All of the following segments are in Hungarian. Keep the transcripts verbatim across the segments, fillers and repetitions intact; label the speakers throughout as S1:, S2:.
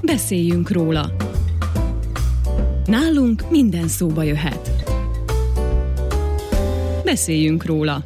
S1: Beszéljünk róla. Nálunk minden szóba jöhet. Beszéljünk róla.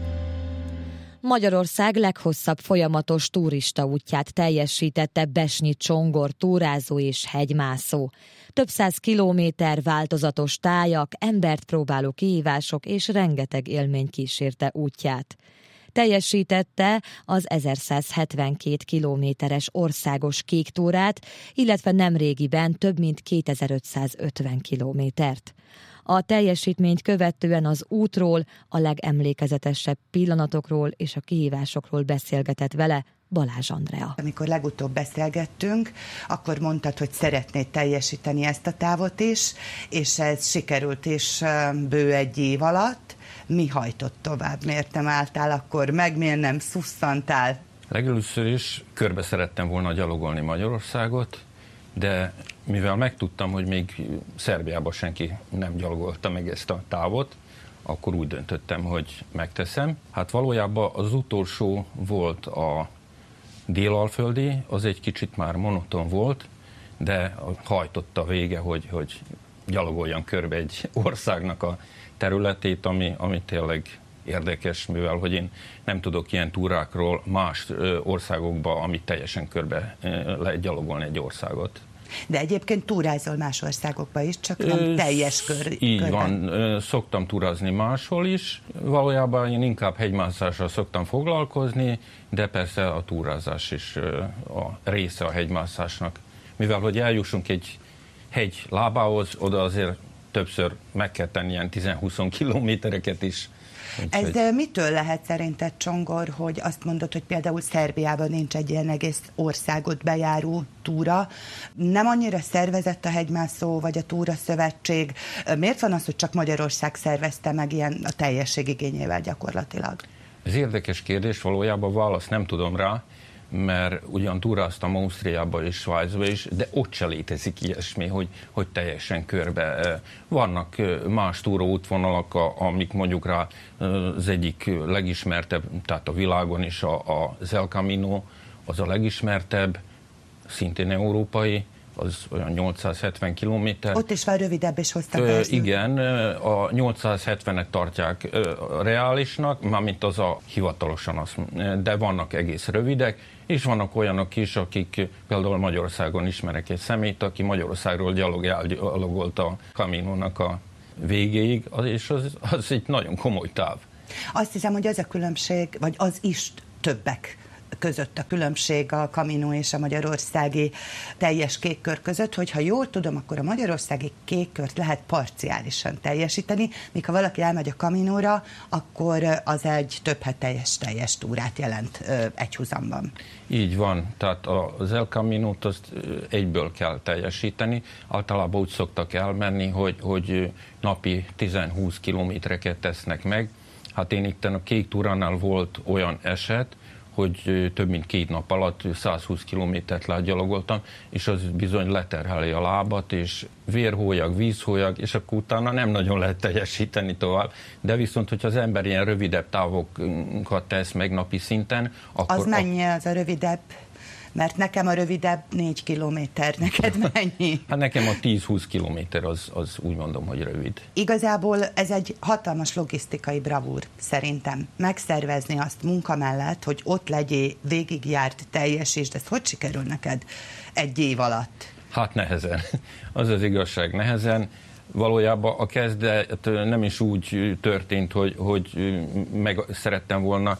S2: Magyarország leghosszabb folyamatos turistaútját teljesítette Besnyi Csongor túrázó és hegymászó. Több száz kilométer, változatos tájak, embert próbáló kihívások és rengeteg élmény kísérte útját. Teljesítette az ezerszázhetvenkét kilométeres országos kéktúrát, illetve nemrégiben több mint kétezer-ötszázötven kilométert. A teljesítményt követően az útról, a legemlékezetesebb pillanatokról és a kihívásokról beszélgetett vele Balázs Andrea.
S3: Amikor legutóbb beszélgettünk, akkor mondtad, hogy szeretnéd teljesíteni ezt a távot is, és ez sikerült is bő egy év alatt. Mi hajtott tovább? Miért nem álltál akkor meg, miért nem szusszantál?
S4: Legelőször is körbe szerettem volna gyalogolni Magyarországot, de mivel megtudtam, hogy még Szerbiában senki nem gyalogolta meg ezt a távot, akkor úgy döntöttem, hogy megteszem. Hát valójában az utolsó volt a délalföldi, az egy kicsit már monoton volt, de hajtott a vége, hogy, hogy gyalogoljam körbe egy országnak a területét, ami, ami tényleg érdekes, mivel hogy én nem tudok ilyen túrákról más országokba, amit teljesen körbe lehet gyalogolni egy országot.
S3: De egyébként túrázol más országokba is, csak nem teljes kör,
S4: Így
S3: körben.
S4: van, szoktam túrázni máshol is. Valójában én inkább hegymászással szoktam foglalkozni, de persze a túrázás is a része a hegymászásnak. Mivel hogy eljussunk egy hegy lábához, oda azért többször meg kell tenni ilyen tíz-húsz kilométereket is.
S3: Ez de mitől lehet szerinted, Csongor, hogy azt mondod, hogy például Szerbiában nincs egy ilyen egész országot bejáró túra? Nem annyira szervezett a hegymászó vagy a túra szövetség? Miért van az, hogy csak Magyarország szervezte meg ilyen a teljesség igényével gyakorlatilag?
S4: Ez érdekes kérdés, valójában választ nem tudom rá, mert ugyan túráztam Ausztriába és Svájcba is, de ott se létezik ilyesmi, hogy, hogy teljesen körbe. Vannak más túraútvonalak, amik mondjuk rá az egyik legismertebb, tehát a világon is a, a, az El Camino, az a legismertebb, szintén európai, az olyan nyolcszázhetven kilométer.
S3: Ott is van rövidebb és hosszabb.
S4: Ö, igen, a nyolcszázhetvenet tartják ö, reálisnak, mármint az a hivatalosan, az, de vannak egész rövidek, és vannak olyanok is, akik például Magyarországon ismerek egy személyt, aki Magyarországról gyalog elgyalogolt a Caminónak a végéig, és az, az egy nagyon komoly táv.
S3: Azt hiszem, hogy az a különbség, vagy az is többek között a különbség a Camino és a magyarországi teljes kékkör között, hogy ha jól tudom, akkor a magyarországi kékkört lehet parciálisan teljesíteni, míg ha valaki elmegy a Caminóra, akkor az egy több hetes teljes túrát jelent egy húzamban.
S4: Így van, tehát az El Caminót azt egyből kell teljesíteni. Általában úgy szoktak elmenni, hogy, hogy napi tíz-húsz kilométereket tesznek meg. Hát én itt a kék túránál volt olyan eset, hogy több mint két nap alatt százhúsz kilométert látgyalogoltam, és az bizony leterheli a lábat, és vérhólyag, vízhólyag, és akkor utána nem nagyon lehet teljesíteni tovább. De viszont, hogyha az ember ilyen rövidebb távokat tesz meg napi szinten, akkor...
S3: Az mennyi az a rövidebb? Mert nekem a rövidebb négy kilométer, neked mennyi?
S4: Hát nekem a tíz-húsz kilométer az, az úgy mondom, hogy rövid.
S3: Igazából ez egy hatalmas logisztikai bravúr szerintem. Megszervezni azt munka mellett, hogy ott legyél, végigjárt, teljesítsd, ez hogy sikerül neked egy év alatt?
S4: Hát nehezen. Az az igazság, nehezen. Valójában a kezdet nem is úgy történt, hogy, hogy meg szerettem volna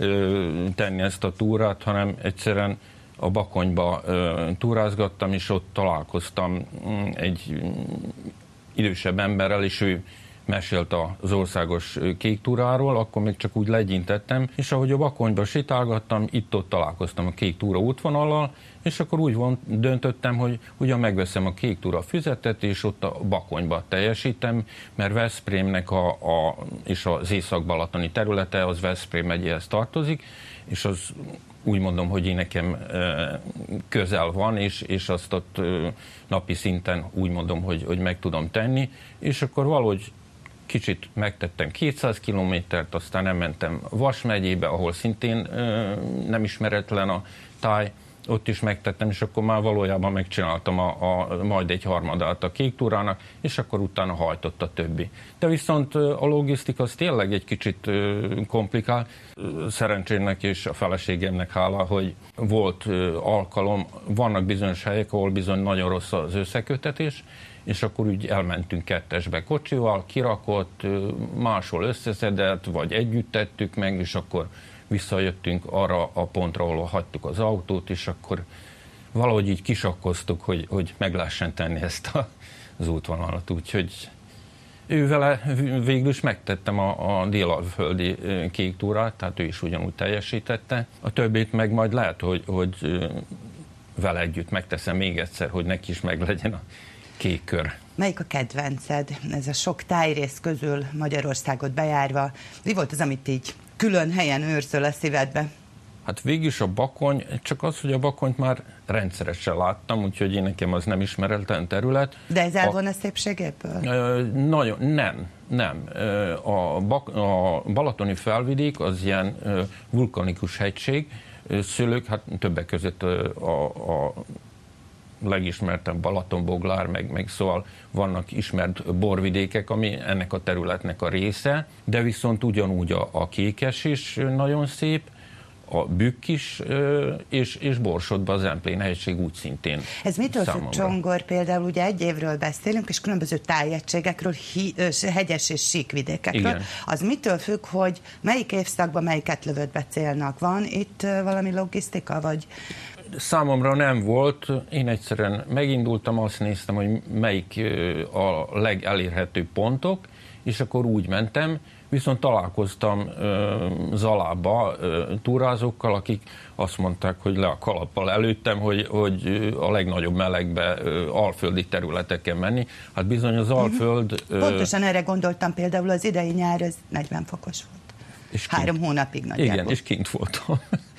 S4: tenni ezt a túrát, hanem egyszerűen a Bakonyba uh, túrázgattam, és ott találkoztam um, egy um, idősebb emberrel, és ő mesélt az országos kék túráról, akkor még csak úgy legyintettem, és ahogy a Bakonyba sétálgattam, itt-ott találkoztam a kék túra útvonallal, és akkor úgy von, döntöttem, hogy ugyan megveszem a kék túra füzetet, és ott a Bakonyba teljesítem, mert Veszprémnek a, a, és az észak-balatoni területe, az Veszprém megyéhez tartozik, és az úgy mondom, hogy én nekem közel van, és, és azt ott napi szinten úgy mondom, hogy, hogy meg tudom tenni, és akkor valahogy kicsit megtettem kétszáz kilométert, aztán elmentem Vas megyébe, ahol szintén nem ismeretlen a táj, ott is megtettem, és akkor már valójában megcsináltam a, a, majd egy harmadát a kék túrának, és akkor utána hajtott a többi. De viszont a logisztika az tényleg egy kicsit komplikál. Szerencsének és a feleségemnek hála, hogy volt alkalom, vannak bizonyos helyek, ahol bizony nagyon rossz az összekötetés, és akkor úgy elmentünk kettesbe kocsival, kirakott, máshol összeszedett, vagy együtt tettük meg, és akkor visszajöttünk arra a pontra, ahol hagytuk az autót, és akkor valahogy így kisakkoztuk, hogy, hogy meg lehessen tenni ezt a, az útvonalat. Úgyhogy ő vele végül is megtettem a, a délalföldi kék túrát, tehát ő is ugyanúgy teljesítette. A többit meg majd lehet, hogy, hogy vele együtt megteszem még egyszer, hogy neki is meglegyen a kék kör.
S3: Melyik a kedvenced? Ez a sok tájrész közül Magyarországot bejárva. Mi volt az, amit így külön helyen őrzöl a szívedbe?
S4: Hát végülis a Bakony, csak az, hogy a Bakonyt már rendszeresen láttam, úgyhogy én nekem az nem ismeretlen terület.
S3: De ez elvon a szépségéből?
S4: Nagyon, nem, nem. A, Bak, a balatoni felvidék az ilyen vulkanikus hegység, szőlők, hát többek között a, a legismertebb Balatonboglár, meg, meg szóval vannak ismert borvidékek, ami ennek a területnek a része, de viszont ugyanúgy a, a Kékes is nagyon szép, a Bükk is, és, és Borsodban az Zemplén-hegység úgy szintén.
S3: Ez mitől függ, Csongor? Például ugye egy évről beszélünk, és különböző tájegységekről, hi, hegyes és síkvidékekről. Igen. Az mitől függ, hogy melyik évszakban melyiket lövöd be célnak? Van itt valami logisztika, vagy...
S4: Számomra nem volt, én egyszerűen megindultam, azt néztem, hogy melyik a legelérhetőbb pontok, és akkor úgy mentem, viszont találkoztam Zalába túrázókkal, akik azt mondták, hogy le a kalappal előttem, hogy, hogy a legnagyobb melegbe alföldi területeken menni. Hát bizony az Alföld...
S3: Pontosan erre gondoltam, például az idei nyár, ez negyven fokos volt. És Három kint, hónapig nagyjából.
S4: Igen, és kint voltam.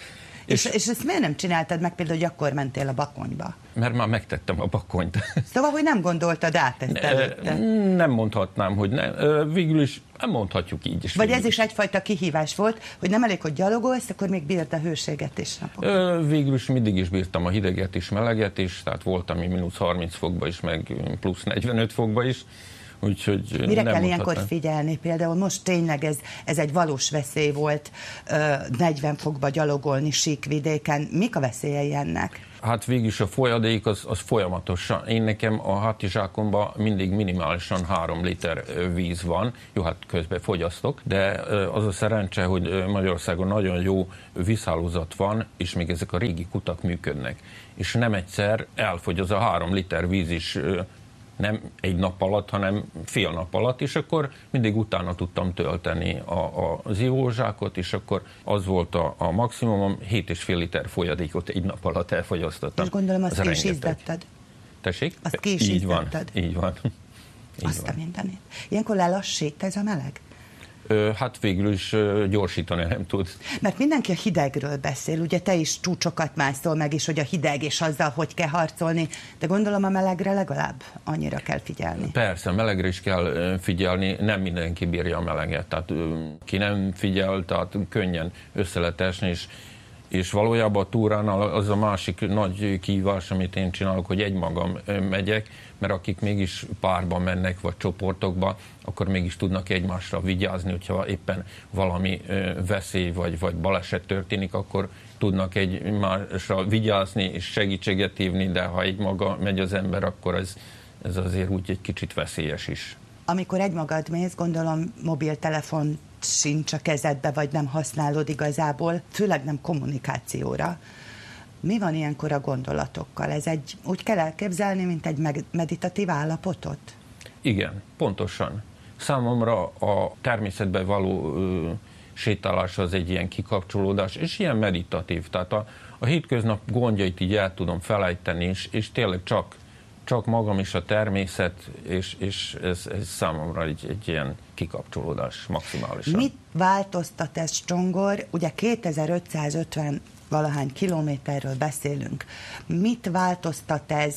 S3: És, és ezt miért nem csináltad meg például, hogy akkor mentél a Bakonyba?
S4: Mert már megtettem a Bakonyt.
S3: Szóval, hogy nem gondoltad át ezt előtte?
S4: Nem mondhatnám, hogy nem. Végül is nem mondhatjuk így is.
S3: Vagy ez is egyfajta kihívás volt, hogy nem elég, hogy gyalogolsz, akkor még bírd a hőséget is napokon.
S4: Végül is mindig is bírtam a hideget is, meleget is, tehát voltam mínusz harminc fokba is, meg plusz negyvenöt fokba is. Úgyhogy
S3: mire kell ilyenkor figyelni? Például most tényleg ez, ez egy valós veszély volt, negyven fokba gyalogolni síkvidéken. Mik a veszélyei ennek?
S4: Hát végülis a folyadék az, az folyamatosan. Én nekem a hátizsákomban mindig minimálisan három liter víz van. Jó, hát közben fogyasztok, de az a szerencse, hogy Magyarországon nagyon jó vízhálózat van, és még ezek a régi kutak működnek. És nem egyszer elfogy az a három liter víz is, nem egy nap alatt, hanem fél nap alatt, és akkor mindig utána tudtam tölteni a, a, az ivózsákot, és akkor az volt a, a maximumom, hét és fél liter folyadékot egy nap alatt elfogyasztottam.
S3: És gondolom, azt ki is ízdetted.
S4: Tessék?
S3: Azt ki is
S4: így van,
S3: ízdetted.
S4: így van. Így
S3: azt
S4: van.
S3: a mindenit. Ilyenkor lelassít ez a meleg?
S4: Hát végül is gyorsítani nem tud.
S3: Mert mindenki a hidegről beszél, ugye te is csúcsokat mászol meg is, hogy a hideg és azzal, hogy kell harcolni, de gondolom a melegre legalább annyira kell figyelni.
S4: Persze, melegre is kell figyelni, nem mindenki bírja a meleget, tehát ki nem figyel, tehát könnyen össze lehet esni, és és valójában a túránál az a másik nagy kihívás, amit én csinálok, hogy egymagam megyek, mert akik mégis párban mennek, vagy csoportokba, akkor mégis tudnak egymásra vigyázni, hogyha éppen valami veszély vagy, vagy baleset történik, akkor tudnak egymásra vigyázni és segítséget hívni, de ha egymaga megy az ember, akkor ez, ez azért úgy egy kicsit veszélyes is.
S3: Amikor egymagad mész, gondolom mobiltelefon sincs a kezedbe, vagy nem használod igazából, főleg nem kommunikációra. Mi van ilyenkor a gondolatokkal? Ez egy, úgy kell elképzelni, mint egy meditatív állapotot?
S4: Igen, pontosan. Számomra a természetben való ö, sétálás az egy ilyen kikapcsolódás, és ilyen meditatív. Tehát a, a hétköznap gondjait így el tudom felejteni, és, és tényleg csak csak magam is a természet, és, és ez, ez számomra egy, egy ilyen kikapcsolódás maximálisan.
S3: Mit változtat ez, Csongor? Ugye kétezer-ötszázötven valahány kilométerről beszélünk. Mit változtat ez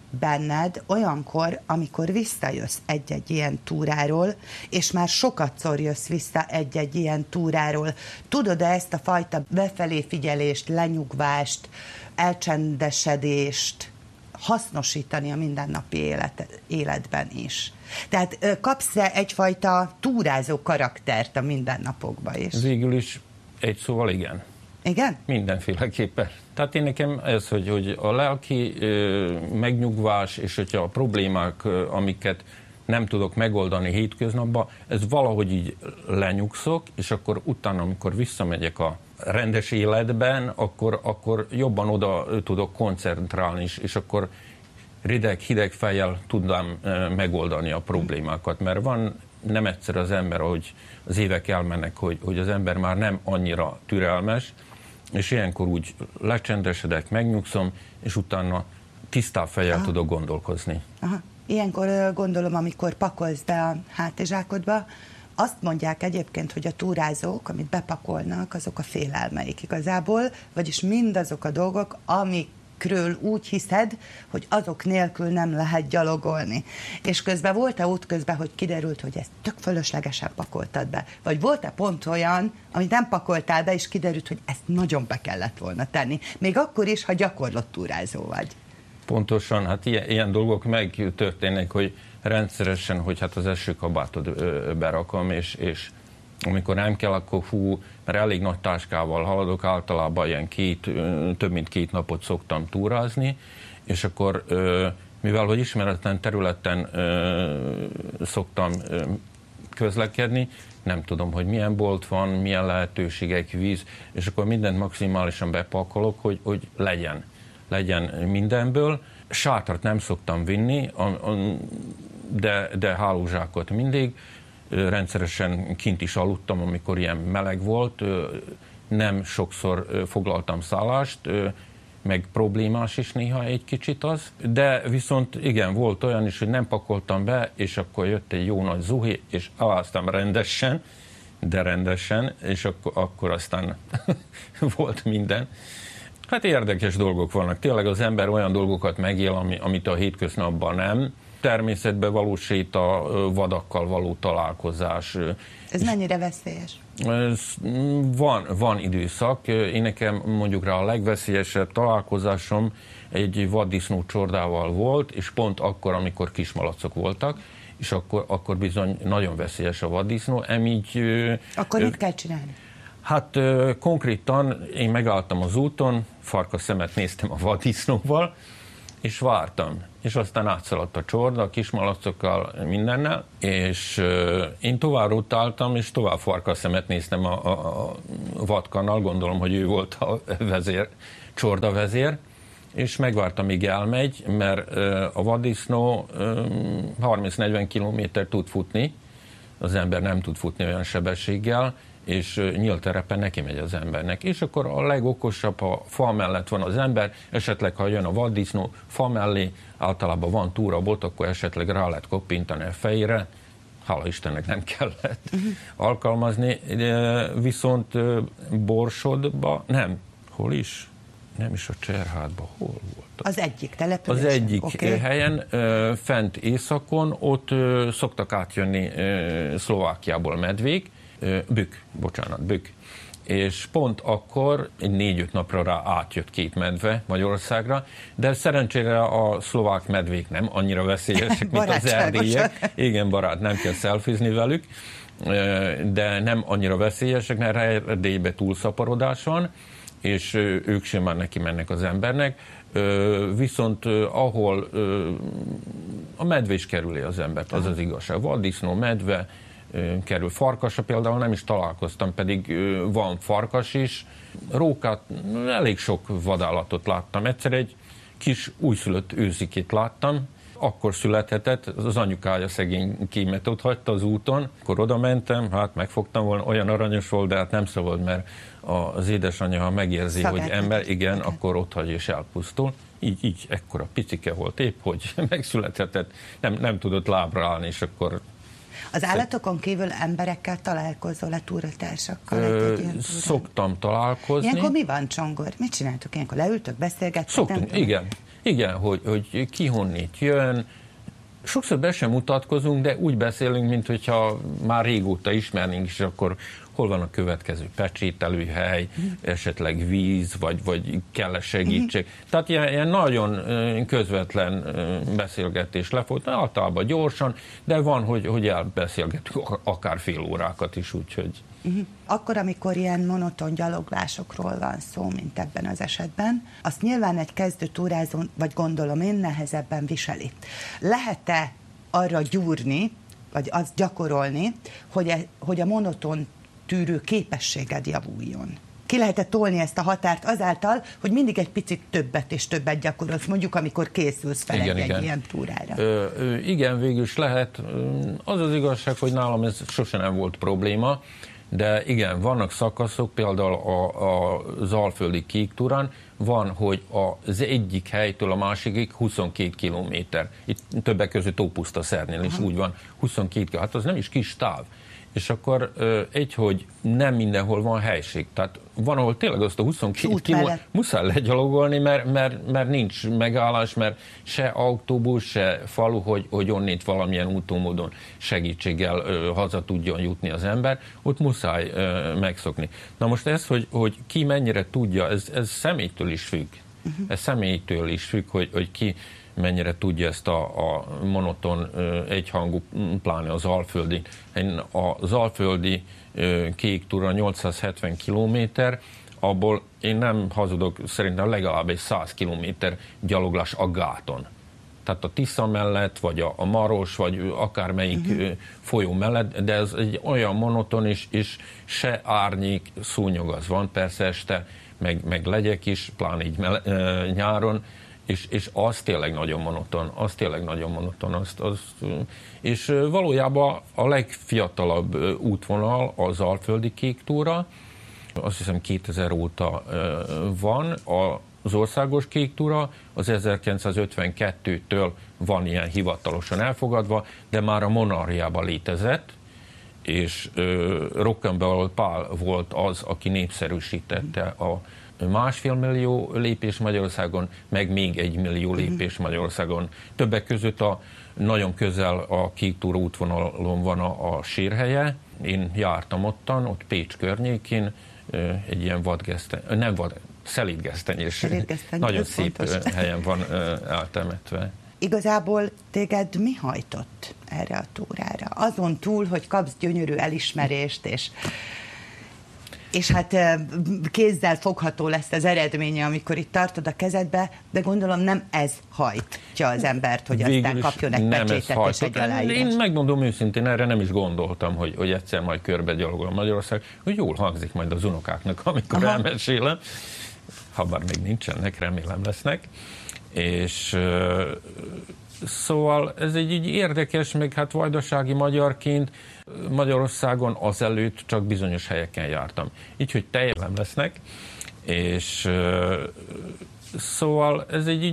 S3: benned olyankor, amikor visszajössz egy-egy ilyen túráról, és már sokatszor jössz vissza egy-egy ilyen túráról? Tudod-e ezt a fajta befelé figyelést, lenyugvást, elcsendesedést hasznosítani a mindennapi élet, életben is. Tehát kapsz egyfajta túrázó karaktert a mindennapokba is.
S4: Végül is egy szóval igen.
S3: Igen?
S4: Mindenféleképpen. Tehát én nekem ez, hogy, hogy a lelki ö, megnyugvás, és hogyha a problémák, ö, amiket nem tudok megoldani hétköznapban, ez valahogy így lenyugszok, és akkor utána, amikor visszamegyek a rendes életben, akkor, akkor jobban oda tudok koncentrálni, és, és akkor rideg, hideg fejjel tudnám megoldani a problémákat, mert van nem egyszer az ember, ahogy az évek elmennek, hogy, hogy az ember már nem annyira türelmes, és ilyenkor úgy lecsendesedek, megnyugszom, és utána tisztább fejjel Aha. tudok gondolkozni.
S3: Aha. Ilyenkor gondolom, amikor pakolsz be a hátizsákodba, azt mondják egyébként, hogy a túrázók, amit bepakolnak, azok a félelmeik igazából, vagyis mindazok a dolgok, amikről úgy hiszed, hogy azok nélkül nem lehet gyalogolni. És közben volt-e útközben, hogy kiderült, hogy ezt tök fölöslegesen pakoltad be? Vagy volt-e pont olyan, amit nem pakoltál be, és kiderült, hogy ezt nagyon be kellett volna tenni? Még akkor is, ha gyakorlott túrázó vagy.
S4: Pontosan, hát ilyen, ilyen dolgok megtörténnek, hogy rendszeresen, hogy hát az első kabátot berakom, és, és amikor nem kell, akkor hú, mert elég nagy táskával haladok, általában ilyen két, több mint két napot szoktam túrázni, és akkor, mivel hogy ismeretlen területen szoktam közlekedni, nem tudom, hogy milyen bolt van, milyen lehetőségek, víz, és akkor mindent maximálisan bepakolok, hogy, hogy legyen. legyen mindenből. Sátrat nem szoktam vinni, de, de hálózsákot mindig. Rendszeresen kint is aludtam, amikor ilyen meleg volt. Nem sokszor foglaltam szállást, meg problémás is néha egy kicsit az. De viszont igen, volt olyan is, hogy nem pakoltam be, és akkor jött egy jó nagy zuhé, és aláztam rendesen, de rendesen, és akkor, akkor aztán volt minden. Hát érdekes dolgok vannak. Tényleg az ember olyan dolgokat megél, ami, amit a hétköznapban nem. Természetben valósít a vadakkal való találkozás.
S3: Ez mennyire veszélyes?
S4: Ez van, van időszak. Én nekem mondjuk rá a legveszélyesebb találkozásom egy vaddisznó csordával volt, és pont akkor, amikor kismalacok voltak, és akkor, akkor bizony nagyon veszélyes a vaddisznó. Emígy,
S3: akkor mit kell csinálni?
S4: Hát konkrétan én megálltam az úton, farkas szemet néztem a vaddisznóval, és vártam. És aztán átszaladt a csorda, a kismalacokkal, mindennel, és én tovább rotáltam, és tovább farkas szemet néztem a, a, a vadkannal, gondolom, hogy ő volt a vezér, csorda vezér, és megvártam, míg elmegy, mert a vaddisznó harminc-negyven kilométer tud futni, az ember nem tud futni olyan sebességgel, és nyílt terepen neki megy az embernek. És akkor a legokosabb, ha fa mellett van az ember, esetleg ha jön a vaddisznó fa mellé, általában van túrabot, akkor esetleg rá lehet koppintani a fejére, hála Istennek nem kellett uh-huh. alkalmazni, de viszont Borsodba, nem, hol is? Nem is a Cserhátban, hol volt?
S3: Az egyik településen?
S4: Az egyik
S3: okay.
S4: helyen, fent északon, ott szoktak átjönni Szlovákiából medvék, Bükk, bocsánat, Bükk. És pont akkor egy négy-öt napra rá átjött két medve Magyarországra, de szerencsére a szlovák medvék nem annyira veszélyesek, mint az erdélyek. Igen, barát, nem kell szelfizni velük, de nem annyira veszélyesek, mert Erdélyben túlszaporodás van, és ők simán neki mennek az embernek. Viszont ahol a medve is kerüli az embert, az az igazság. Vaddisznó, medve, kerül. Farkasra például nem is találkoztam, pedig van farkas is. Rókát, elég sok vadállatot láttam. Egyszer egy kis újszülött őzikét láttam, akkor születhetett, az anyukája szegény kímet ott hagyta az úton, akkor oda mentem, hát megfogtam volna, olyan aranyos volt, de hát nem szabad, mert az édesanyja, ha megérzi, Szagát hogy ember, igen, okay. akkor ott hagy és elpusztul. Így, így ekkora picike volt épp, hogy megszülethetett, nem, nem tudott lábra állni, és akkor...
S3: Az állatokon kívül emberekkel találkozol-e túratársakkal?
S4: Ö, szoktam találkozni.
S3: Ilyenkor mi van, Csongor? Mit csináltok ilyenkor? Leültök, beszélgettek?
S4: Szoktunk, igen. Igen, hogy, hogy ki honnét jön. Sokszor be sem mutatkozunk, de úgy beszélünk, mint hogyha már régóta ismernénk, és akkor hol van a következő pecsételőhely, esetleg víz, vagy, vagy kell-e segítség. Tehát ilyen, ilyen nagyon közvetlen beszélgetés lefolyt, általában gyorsan, de van, hogy, hogy elbeszélgetünk akár fél órákat is, úgyhogy...
S3: Akkor, amikor ilyen monoton gyaloglásokról van szó, mint ebben az esetben, azt nyilván egy kezdő túrázó, vagy gondolom én, nehezebben viseli. Lehet-e arra gyúrni, vagy azt gyakorolni, hogy, e, hogy a monoton tűrő képességed javuljon? Ki lehet-e tolni ezt a határt azáltal, hogy mindig egy picit többet és többet gyakorolsz, mondjuk amikor készülsz fel igen, egy igen. ilyen túrára? Ö,
S4: ö, igen, végül is lehet. Az az igazság, hogy nálam ez sosem nem volt probléma, de igen, vannak szakaszok, például a, a, az alföldi kéktúrán van, hogy az egyik helytől a másikig huszonkét kilométer. Itt többek között Tópuszta Szernél is úgy van, huszonkét kilométer. Hát az nem is kis táv. És akkor egy, hogy nem mindenhol van helység. Tehát van, ahol tényleg azt a huszonkét kilométer muszáj legyalogolni, mert, mert, mert nincs megállás, mert se autóbusz, se falu, hogy, hogy onnét valamilyen úton, módon segítséggel ö, haza tudjon jutni az ember, ott muszáj ö, megszokni. Na most ez, hogy, hogy ki mennyire tudja, ez, ez személytől is függ. Uh-huh. Ez személytől is függ, hogy, hogy ki mennyire tudja ezt a, a monoton egyhangú, pláne az alföldi. Az alföldi kék túra nyolcszázhetven kilométer, abból én nem hazudok, szerintem legalább egy száz kilométer gyaloglás a gáton. Tehát a Tisza mellett, vagy a, a Maros, vagy akármelyik uh-huh. folyó mellett, de ez egy olyan monoton is, és se árnyék, szúnyog az van, persze este, meg, meg legyek is, pláne így mell- nyáron, És, és az tényleg nagyon monoton, az tényleg nagyon monoton. Azt, az, és valójában a legfiatalabb útvonal az alföldi kéktúra, azt hiszem kétezer óta van, az országos kéktúra, az ezerkilencszázötvenkettőtől van ilyen hivatalosan elfogadva, de már a monarchiában létezett, és Rockenbauer Pál volt az, aki népszerűsítette a másfél millió lépés Magyarországon, meg még egy millió lépés Magyarországon. Többek között a nagyon közel a kéktúra útvonalon van a, a sírhelye. Én jártam ottan, ott Pécs környékén, egy ilyen vadgeszteny, nem vad, szelídgesztenyés, nagyon szép fontos. Helyen van eltemetve.
S3: Igazából téged mi hajtott erre a túrára? Azon túl, hogy kapsz gyönyörű elismerést, és és hát kézzel fogható lesz az eredménye, amikor itt tartod a kezedbe, de gondolom nem ez hajtja az embert, hogy végül aztán kapjon egy pecsétet és egy aláírást.
S4: Én megmondom őszintén, erre nem is gondoltam, hogy, hogy egyszer majd körbe gyalogol Magyarország, hogy jól hangzik majd az unokáknak, amikor Aha. elmesélem, ha bár még nincsenek, remélem lesznek. És uh, szóval ez egy így érdekes, meg hát vajdasági magyarként Magyarországon azelőtt csak bizonyos helyeken jártam. Így, hogy teljesen lesznek, és uh, szóval ez egy így